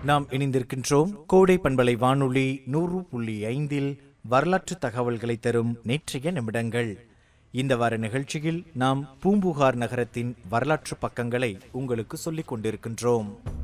நாம் இணைந்திருக்கின்றோம் கோடை பண்பலை வானொலி 100.5 வரலாற்று தகவல்களை தரும் நேற்றைய நிமிடங்கள். இந்த வார நிகழ்ச்சியில் நாம் பூம்புகார் நகரத்தின் வரலாற்று பக்கங்களை உங்களுக்கு சொல்லிக் கொண்டிருக்கின்றோம்.